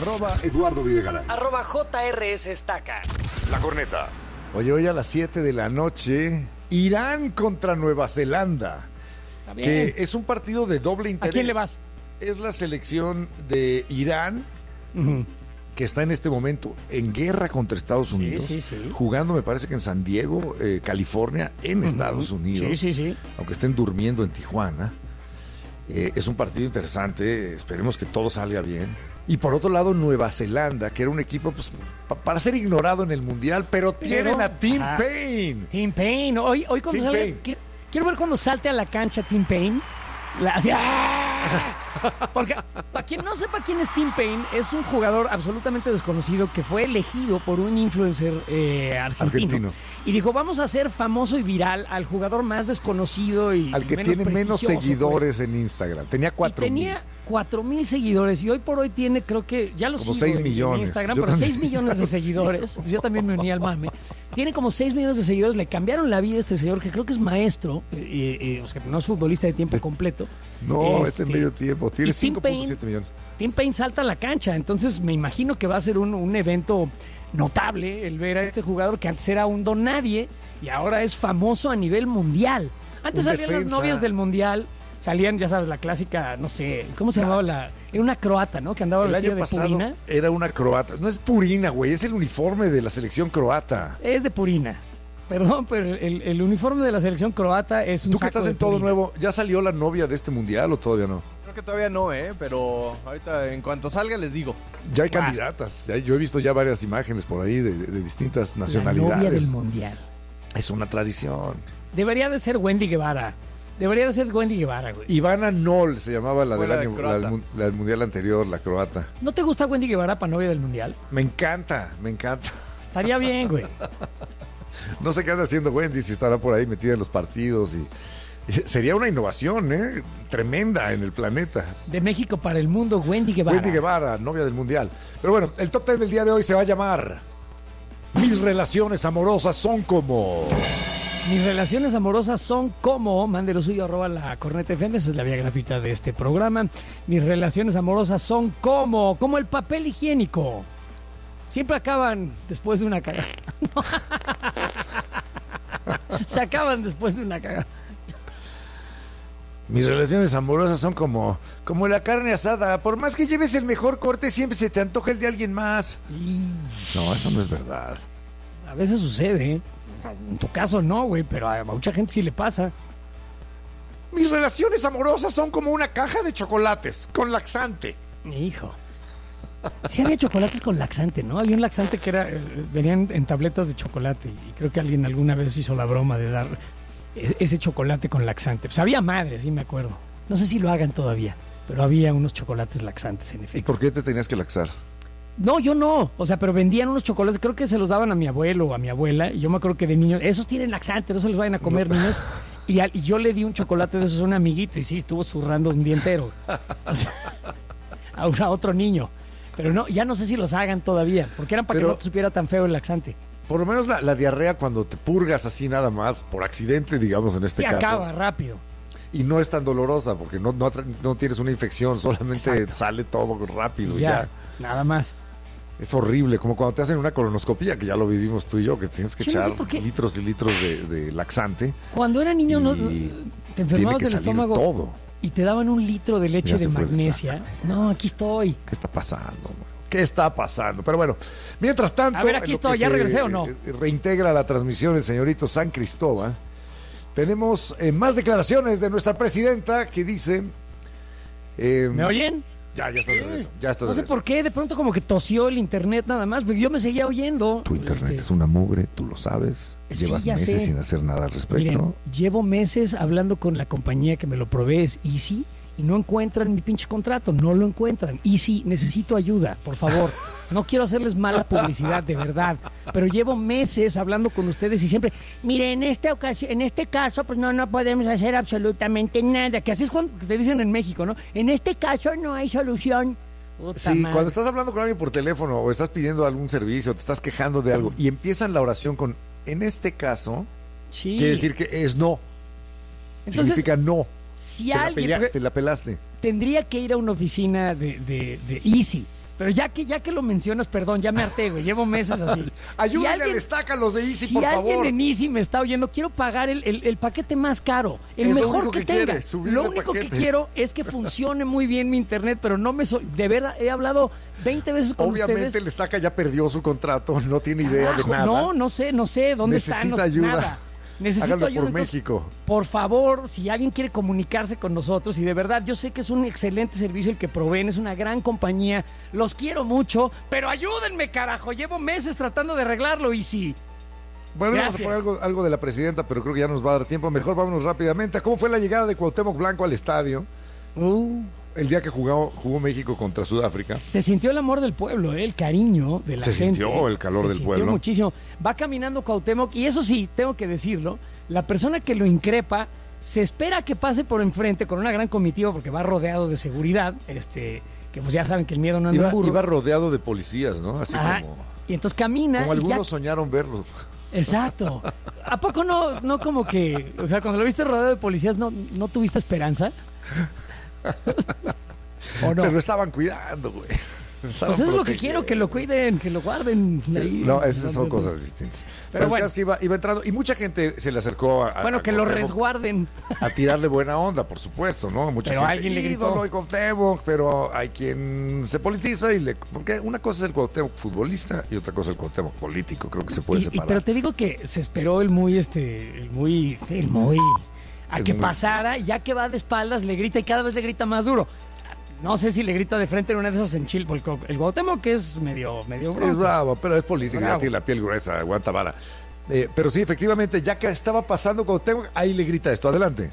@Eduardo Videgaray. @JRS Estaca. La Corneta. Oye, hoy a las 7 de la noche, Irán contra Nueva Zelanda. Que es un partido de doble interés. ¿A quién le vas? Es la selección de Irán, que está en este momento en guerra contra Estados Unidos, jugando, me parece que en San Diego, California, en Estados Unidos, aunque estén durmiendo en Tijuana. Es un partido interesante, esperemos que todo salga bien. Y por otro lado, Nueva Zelanda, que era un equipo pues, para ser ignorado en el Mundial, pero tienen a Tim Payne. Tim Payne, hoy cuando Tim sale, Payne. quiero ver cuando salte a la cancha Tim Payne. Porque para quien no sepa quién es Tim Payne, es un jugador absolutamente desconocido que fue elegido por un influencer argentino. Y dijo, vamos a hacer famoso y viral al jugador más desconocido y al que menos tiene menos seguidores pues. En Instagram. Tenía 4,000. Tenía 4,000 seguidores y hoy por hoy tiene, creo que ya lo como sigo 6 millones. En Instagram, Yo pero también. 6 millones de seguidores. Yo también me uní al mame. Tiene como 6 millones de seguidores. Le cambiaron la vida a este señor que creo que es maestro, o sea, no es futbolista de tiempo completo. No, este medio tiempo. Tiene y Tim 5,7 millones. Tim Payne salta a la cancha, entonces me imagino que va a ser un evento notable el ver a este jugador que antes era un don nadie y ahora es famoso a nivel mundial. Antes salían las novias del mundial, salían, ya sabes, la clásica, no sé, ¿cómo se llamaba? Era una croata, ¿no? Que andaba vestida de Purina. Era una croata. No es Purina, güey, es el uniforme de la selección croata. Es de Purina. Perdón, pero el uniforme de la selección croata es un Tú que saco estás de en todo Purina. nuevo, ¿ya salió la novia de este mundial o todavía no? Creo que todavía no, pero ahorita en cuanto salga les digo. Ya hay candidatas. Yo he visto ya varias imágenes por ahí de distintas nacionalidades. La novia del mundial. Es una tradición. Debería de ser Wendy Guevara. Güey. Ivana Noll se llamaba la Fue del la año, croata. la del mundial anterior, la croata. ¿No te gusta Wendy Guevara para novia del mundial? Me encanta. Estaría bien, güey. No sé qué anda haciendo Wendy, si estará por ahí metida en los partidos y sería una innovación, tremenda en el planeta. De México para el mundo, Wendy Guevara. Wendy Guevara, novia del mundial. Pero bueno, el top 10 del día de hoy se va a llamar Mis relaciones amorosas son como... Mis relaciones amorosas son como, mande lo suyo, @la Corneta FM, esa es la vía gratuita de este programa. Mis relaciones amorosas son como el papel higiénico. Siempre acaban después de una cagada. Se acaban después de una cagada. Mis relaciones amorosas son como la carne asada. Por más que lleves el mejor corte, siempre se te antoja el de alguien más. No, eso no es verdad. A veces sucede, ¿eh? En tu caso no, güey, pero a mucha gente sí le pasa. Mis relaciones amorosas son como una caja de chocolates con laxante. Hijo. Sí había chocolates con laxante, ¿no? Había un laxante que venían en tabletas de chocolate y creo que alguien alguna vez hizo la broma de dar ese chocolate con laxante. Pues había madre, sí me acuerdo. No sé si lo hagan todavía, pero había unos chocolates laxantes en efecto. ¿Y por qué te tenías que laxar? No, yo no. O sea, pero vendían unos chocolates, creo que se los daban a mi abuelo o a mi abuela, y yo me acuerdo que de niños, esos tienen laxante, no se los vayan a comer, niños. Y yo le di un chocolate de esos a un amiguito y sí, estuvo zurrando un día entero. O sea, a otro niño. Pero no, ya no sé si los hagan todavía, porque eran para que no te supiera tan feo el laxante. Por lo menos la diarrea cuando te purgas así nada más, por accidente, digamos, en este caso. Acaba rápido. Y no es tan dolorosa porque no tienes una infección, solamente sale todo rápido. Ya. Nada más. Es horrible, como cuando te hacen una colonoscopia, que ya lo vivimos tú y yo, que tienes que echar litros y litros de laxante. Cuando era niño te enfermabas del estómago todo. Y te daban 1 litro de leche de magnesia. No, aquí estoy. ¿Qué está pasando? ¿Qué está pasando? Pero bueno, mientras tanto... A ver, aquí estoy, ¿ya regresé o no? Reintegra la transmisión el señorito San Cristóbal. Tenemos más declaraciones de nuestra presidenta que dice... ¿Me oyen? Ya estás de regreso. No sé por qué, de pronto como que tosió el internet nada más, porque yo me seguía oyendo. Tu internet es una mugre, tú lo sabes. Llevas meses sin hacer nada al respecto. Miren, llevo meses hablando con la compañía que me lo provee, es Easy, y no encuentran mi pinche contrato, no lo encuentran. Easy, necesito ayuda, por favor. No quiero hacerles mala publicidad, de verdad, pero llevo meses hablando con ustedes y siempre, mire, en esta ocasión, en este caso, pues no podemos hacer absolutamente nada, que así es cuando te dicen en México, ¿no? En este caso no hay solución. Sí, cuando estás hablando con alguien por teléfono o estás pidiendo algún servicio, te estás quejando de algo y empiezan la oración con, en este caso, quiere decir que es no. Entonces, significa no. Si alguien te la pelaste. Tendría que ir a una oficina de Easy Pero ya que lo mencionas, perdón, ya me harté, güey. Llevo meses así. Ayúdenle al Estaca, los de Easy, por favor. Si alguien en Easy me está oyendo, quiero pagar el paquete más caro, el es mejor lo que quiere, tenga. Lo único que quiero es que funcione muy bien mi internet, pero no me de verdad, he hablado 20 veces con ustedes. Obviamente el Estaca ya perdió su contrato, no tiene idea de nada. No sé dónde está. Necesita ayuda. Nada. Necesito Hágalo ayuda. por México. Por favor, si alguien quiere comunicarse con nosotros, y de verdad, yo sé que es un excelente servicio el que proveen, es una gran compañía, los quiero mucho, pero ayúdenme, carajo, llevo meses tratando de arreglarlo, y sí. Bueno, Gracias. vamos a poner algo de la presidenta, pero creo que ya nos va a dar tiempo. Mejor vámonos rápidamente. ¿Cómo fue la llegada de Cuauhtémoc Blanco al estadio? El día que jugó México contra Sudáfrica. Se sintió el amor del pueblo, el cariño de la gente. Se sintió el calor del pueblo. Se sintió muchísimo. Va caminando Cuauhtémoc, y eso sí, tengo que decirlo, la persona que lo increpa se espera que pase por enfrente con una gran comitiva, porque va rodeado de seguridad, que pues ya saben que el miedo no anda en burro. Iba rodeado de policías, ¿no? Así como... Y entonces camina. Como algunos soñaron verlo. Exacto. ¿A poco no como que, o sea, cuando lo viste rodeado de policías, no tuviste esperanza? ¿O no? Pero lo estaban cuidando, güey. Pues eso es lo que quiero, que lo cuiden, que lo guarden ahí. No, esas son cosas distintas. Pero bueno, es que iba entrando y mucha gente se le acercó a que lo resguarden. A tirarle buena onda, por supuesto, ¿no? Mucha pero gente, alguien le gritó. ídolo y Cuauhtémoc, pero hay quien se politiza porque una cosa es el Cuauhtémoc futbolista y otra cosa es el Cuauhtémoc político, creo que se puede separar. Pero te digo que se esperó el muy pasara, y ya que va de espaldas le grita y cada vez le grita más duro. No sé si le grita de frente en una de esas en Chile, porque el Cuauhtémoc que es medio bronco. Es bravo, pero es político, ya tiene la piel gruesa, aguanta vara. Pero sí, efectivamente, ya que estaba pasando Cuauhtémoc, ahí le grita esto. Adelante.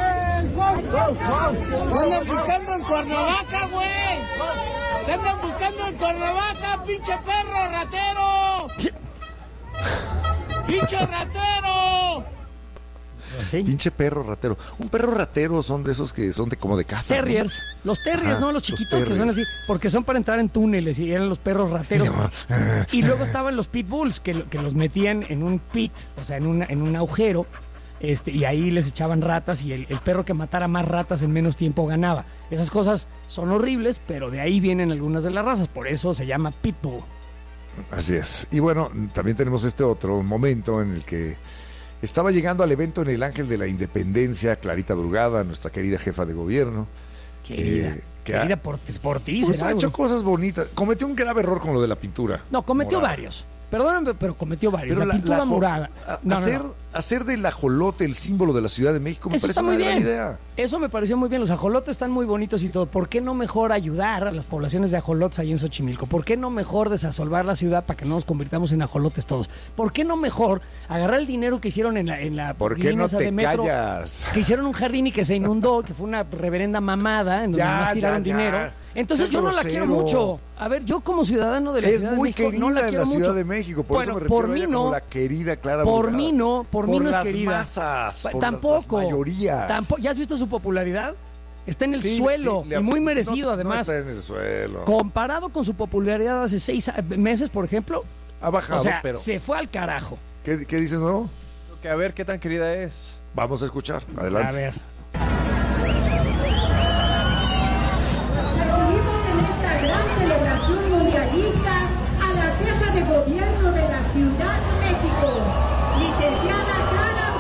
¡Andan buscando en Cuernavaca, güey! ¡Te andan buscando en Cuernavaca, pinche perro ratero! ¡Pinche ratero! Sí. Pinche perro ratero. Un perro ratero son de esos que son como de casa. Terriers. ¿No? Los terriers, Ajá, ¿no? Los chiquitos que son así, porque son para entrar en túneles y eran los perros rateros. Y luego estaban los pitbulls que los metían en un pit, o sea, en un agujero, y ahí les echaban ratas y el perro que matara más ratas en menos tiempo ganaba. Esas cosas son horribles, pero de ahí vienen algunas de las razas, por eso se llama pitbull. Así es. Y bueno, también tenemos este otro momento en el que estaba llegando al evento en el Ángel de la Independencia Clarita Brugada, nuestra querida jefa de gobierno. Querida por ti, pues ha hecho cosas bonitas. Cometió un grave error con lo de la pintura. No, cometió varios. Perdóname, pero cometió varios. Pero la pintura morada. Hacer del ajolote el símbolo de la Ciudad de México me parece una gran idea. Eso me pareció muy bien. Los ajolotes están muy bonitos y todo. ¿Por qué no mejor ayudar a las poblaciones de ajolotes ahí en Xochimilco? ¿Por qué no mejor desasolvar la ciudad para que no nos convirtamos en ajolotes todos? ¿Por qué no mejor agarrar el dinero que hicieron en la ¿Por qué no te metro, callas? Que hicieron un jardín y que se inundó, que fue una reverenda mamada en donde más tiraron dinero. Entonces yo no la quiero mucho. A ver, yo como ciudadano de la Ciudad de México no la quiero mucho. Es muy querida en la Ciudad de México, por eso me refiero a ella como la querida Clara Brugada. Por mí no es querida. Masas, tampoco. Las mayorías. ¿Ya has visto su popularidad? Está en el suelo, y muy merecido además. No está en el suelo. Comparado con su popularidad hace 6 meses, por ejemplo. Ha bajado, o sea, pero se fue al carajo. ¿Qué dices, nuevo? Que a ver qué tan querida es. Vamos a escuchar. Adelante. A ver. Gran celebración mundialista a la jefa de gobierno de la Ciudad de México, licenciada Clara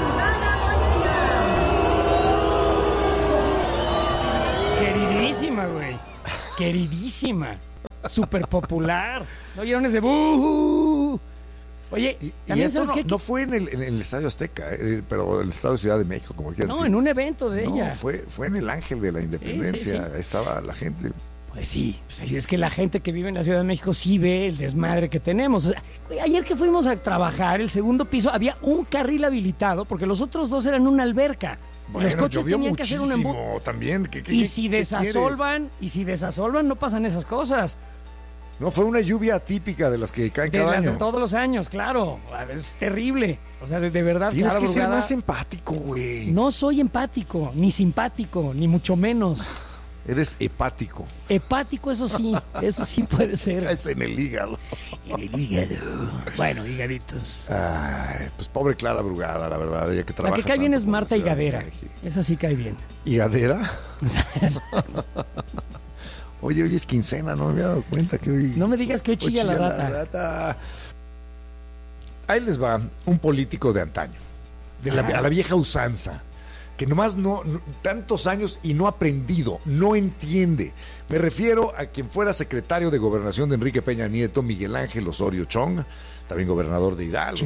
Brugada Molina. Queridísima, güey. Queridísima. Súper popular. ¿No oyeron ese buh? Oye, y esto no fue en el Estadio Azteca, pero el Estadio Ciudad de México, como quieran decir. En un evento de ella. Fue en el Ángel de la Independencia. Sí. Ahí estaba la gente. Pues sí, es que la gente que vive en la Ciudad de México sí ve el desmadre que tenemos. O sea, ayer que fuimos a trabajar, el segundo piso, había un carril habilitado, porque los otros dos eran una alberca. Bueno, los coches tenían que hacer un embudo. También. Si desasolvan, no pasan esas cosas. No, fue una lluvia atípica de las que caen cada año. De todos los años, claro. Es terrible. O sea, de verdad. Tienes que ser más empático, güey. No soy empático, ni simpático, ni mucho menos. Eres hepático. Hepático, eso sí puede ser. Es en el hígado. En el hígado. Bueno, higaditos. Ay, pues pobre Clara Brugada, la verdad, ella que trabaja. La que cae bien es Marta Higadera. Esa sí cae bien. ¿Higadera? Oye, hoy es quincena, no me había dado cuenta que hoy... No me digas que hoy chilla la rata. Ahí les va un político de antaño, a la vieja usanza, que nomás no tantos años y no ha aprendido, no entiende. Me refiero a quien fuera secretario de Gobernación de Enrique Peña Nieto, Miguel Ángel Osorio Chong, también gobernador de Hidalgo,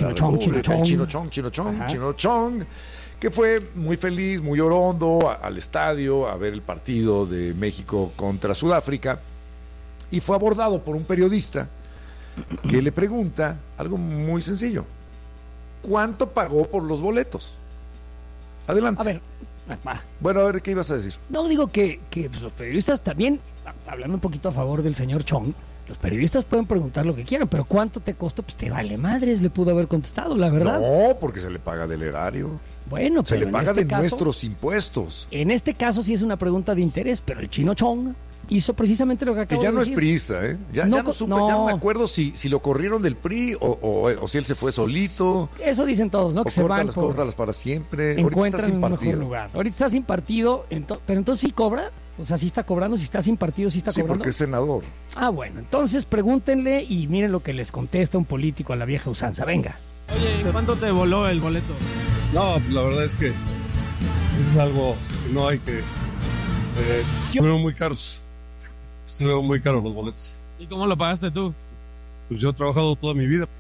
Chino Chong, que fue muy feliz, muy orondo al estadio a ver el partido de México contra Sudáfrica, y fue abordado por un periodista que le pregunta algo muy sencillo: ¿cuánto pagó por los boletos? Adelante. A ver, bueno, a ver, ¿qué ibas a decir? No, digo que pues, los periodistas también, hablando un poquito a favor del señor Chong, los periodistas pueden preguntar lo que quieran, pero ¿cuánto te costó? Pues te vale madres, le pudo haber contestado, la verdad. No, porque se le paga del erario. Bueno, se le paga de caso, nuestros impuestos. En este caso sí es una pregunta de interés, pero el chino Chong hizo precisamente lo que acabo de decir. Que ya no es priista, ¿eh? Ya no me acuerdo si lo corrieron del PRI o si él se fue solito. Eso dicen todos, ¿no? Que se van por... Córtalas para siempre. Encuentran un mejor lugar. Ahorita está sin partido, pero entonces sí cobra. O sea, sí está cobrando, si está sin partido, sí está cobrando. Sí, porque es senador. Ah, bueno, entonces pregúntenle y miren lo que les contesta un político a la vieja usanza. Venga. Oye, ¿cuánto te voló el boleto? No, la verdad es que es algo que no hay que... Estuvieron muy caros. Estuvieron muy caros los boletos. ¿Y cómo lo pagaste tú? Pues yo he trabajado toda mi vida.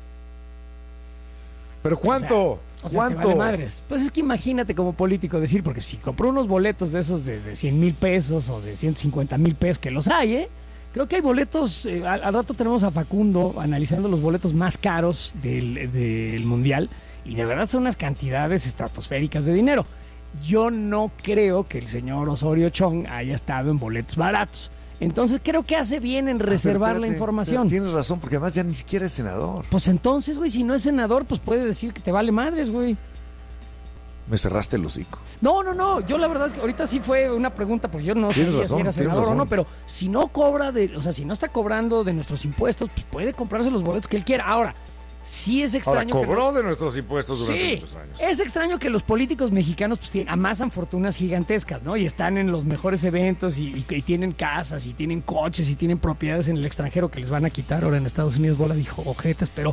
¿Pero cuánto? O sea, ¿cuánto? Te vale madres. Pues es que imagínate como político decir, porque si compró unos boletos de esos de 100,000 pesos o de 150,000 pesos, que los hay, creo que hay boletos, al rato tenemos a Facundo analizando los boletos más caros del Mundial, y de verdad son unas cantidades estratosféricas de dinero. Yo no creo que el señor Osorio Chong haya estado en boletos baratos. Entonces creo que hace bien en reservar la información. Tienes razón, porque además ya ni siquiera es senador. Pues entonces, güey, si no es senador, pues puede decir que te vale madres, güey. Me cerraste el hocico. No, yo la verdad es que ahorita sí fue una pregunta, porque yo no sabía si era senador o no, pero si no cobra si no está cobrando de nuestros impuestos, pues puede comprarse los boletos que él quiera. Ahora, sí es extraño. Ahora, cobró de nuestros impuestos durante muchos años. Es extraño que los políticos mexicanos pues amasan fortunas gigantescas, ¿no? Y están en los mejores eventos y tienen casas y tienen coches y tienen propiedades en el extranjero que les van a quitar ahora en Estados Unidos, bola dijo ojetas, pero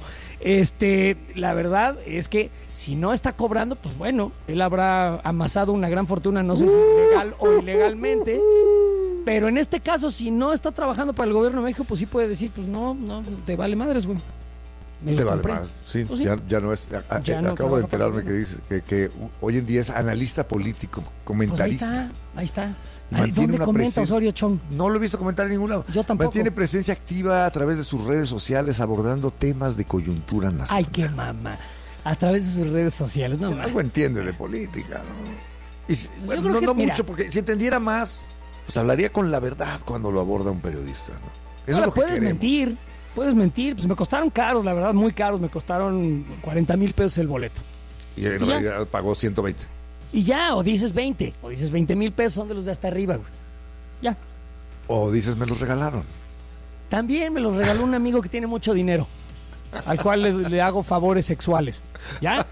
la verdad es que si no está cobrando, pues bueno, él habrá amasado una gran fortuna, no sé si legal o ilegalmente. Pero en este caso, si no está trabajando para el gobierno de México, pues sí puede decir, pues no, te vale madres, güey. Te vale más, sí, pues sí. Ya no es. Acabo de enterarme que dice que hoy en día es analista político, comentarista. Pues ahí está. ¿Dónde comenta Osorio Chong? No lo he visto comentar en ningún lado. Yo tampoco. Mantiene presencia activa a través de sus redes sociales abordando temas de coyuntura nacional. Ay, qué mamá. A través de sus redes sociales, no. Algo entiende de política, ¿no? Y, bueno, no mucho, porque si entendiera más, pues hablaría con la verdad cuando lo aborda un periodista, ¿no? Eso ahora, es lo que puedes mentir, pues me costaron caros, la verdad, muy caros, me costaron 40,000 pesos el boleto. Y en realidad pagó 120. Y ya, o dices 20, o dices 20,000 pesos, son de los de hasta arriba, güey. Ya. O dices, me los regalaron. También me los regaló un amigo que tiene mucho dinero, al cual le hago favores sexuales. ¿Ya?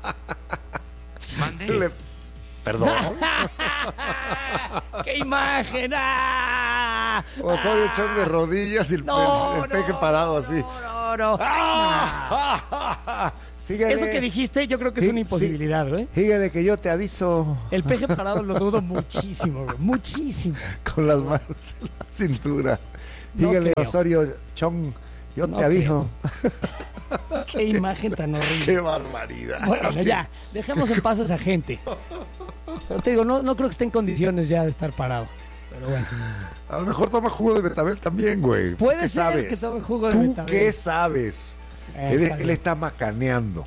Mande. Perdón. ¡Qué imagen! Osorio Chong de rodillas y el peje parado así. No. Síguele. Eso que dijiste yo creo que es una imposibilidad, ¿eh? Síguele que yo te aviso. El peje parado lo dudo muchísimo, güey. Muchísimo. Con las manos en la cintura. Síguele, Osorio Chong, yo te aviso. Qué imagen tan horrible. Qué barbaridad. Bueno, ya, dejemos en paz a esa gente. Pero te digo, no creo que esté en condiciones ya de estar parado. Pero bueno. A lo mejor toma jugo de betabel también, güey. Puede ser que tome jugo de betabel. ¿Tú qué sabes? Él está macaneando.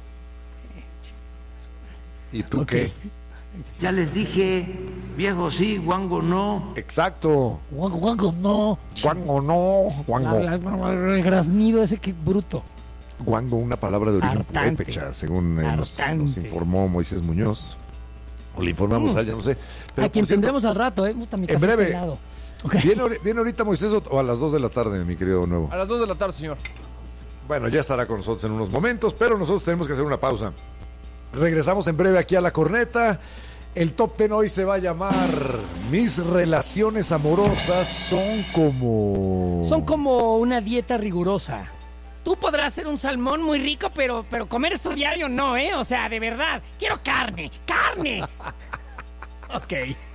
¿Y tú qué? Ya les dije, viejo sí, guango no. Exacto. Guango no. Guango no. Guango. El graznido ese, que bruto. Guango, una palabra de origen purépecha, según nos informó Moisés Muñoz. O le informamos a él, ya no sé. Pero, a quien tendremos al rato, Puta, mi en breve. Okay. ¿Viene ahorita Moisés o a las 2 de la tarde, mi querido Nuevo? A las 2 de la tarde, señor. Bueno, ya estará con nosotros en unos momentos, pero nosotros tenemos que hacer una pausa. Regresamos en breve aquí a La Corneta. El Top 10 hoy se va a llamar Mis relaciones amorosas son como... Son como una dieta rigurosa. Tú podrás ser un salmón muy rico, pero comer esto diario no, ¿eh? O sea, de verdad, quiero carne. Ok.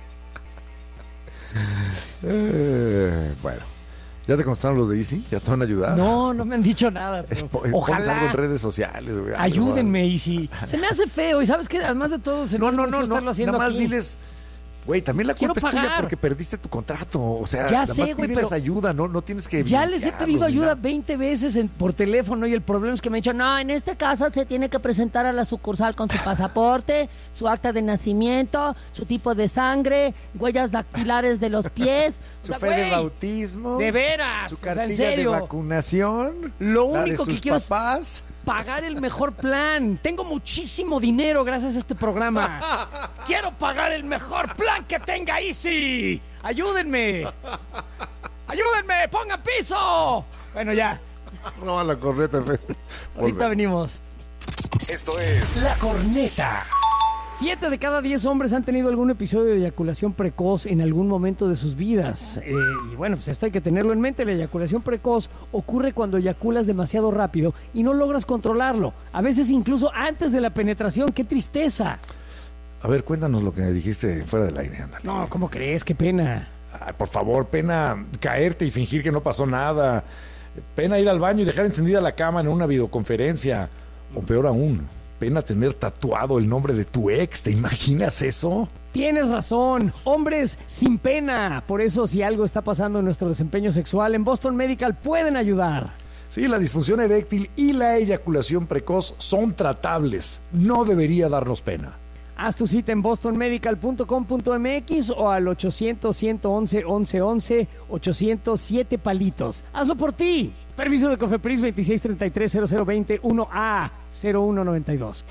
Bueno, ¿ya te contestaron los de Easy? ¿Ya te van a ayudar? No me han dicho nada. Pero ojalá. Algo en redes sociales, güey. Ayúdenme, Easy. Se me hace feo y ¿sabes qué? Además de todo, No, estarlo haciendo nada más aquí. diles... Güey, también la culpa es tuya porque perdiste tu contrato. O sea, ya nada sé, más güey, pídeles pero ayuda, no tienes que... Ya les he pedido ayuda 20 veces por teléfono y el problema es que me han dicho, no, en este caso se tiene que presentar a la sucursal con su pasaporte, su acta de nacimiento, su tipo de sangre, huellas dactilares de los pies. Su fe de bautismo. De veras. Su cartilla en serio. de vacunación. Lo la único de sus que quiero papás. es pagar el mejor plan. Tengo muchísimo dinero gracias a este programa. Quiero pagar el mejor plan que tenga Easy. Ayúdenme. Pongan piso. Bueno, ya. No, la corneta. Ahorita venimos. Esto es La Corneta. 7 de cada 10 hombres han tenido algún episodio de eyaculación precoz en algún momento de sus vidas. Y bueno, pues esto hay que tenerlo en mente. La eyaculación precoz ocurre cuando eyaculas demasiado rápido y no logras controlarlo. A veces incluso antes de la penetración. ¡Qué tristeza! A ver, cuéntanos lo que dijiste fuera del aire, ándale. No, ¿cómo crees? ¡Qué pena! Ay, por favor, pena caerte y fingir que no pasó nada. Pena ir al baño y dejar encendida la cama en una videoconferencia. O peor aún, pena tener tatuado el nombre de tu ex. ¿Te imaginas eso? Tienes razón, hombres sin pena. Por eso, si algo está pasando en nuestro desempeño sexual, en Boston Medical pueden ayudar. Sí, la disfunción eréctil y la eyaculación precoz son tratables. No debería darnos pena. Haz tu cita en bostonmedical.com.mx o al 800-111-1111, 807 palitos. Hazlo por ti. Permiso de Cofepris 2633-0020-1A 0192.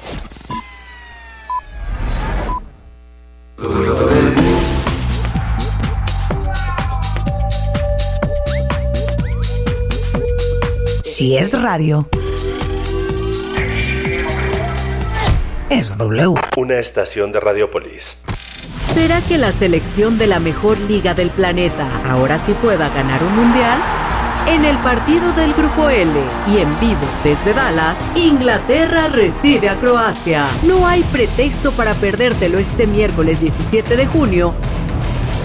Si es radio, es W. Una estación de Radiopolis. ¿Será que la selección de la mejor liga del planeta ahora sí pueda ganar un mundial? En el partido del Grupo L y en vivo desde Dallas, Inglaterra recibe a Croacia. No hay pretexto para perdértelo este miércoles 17 de junio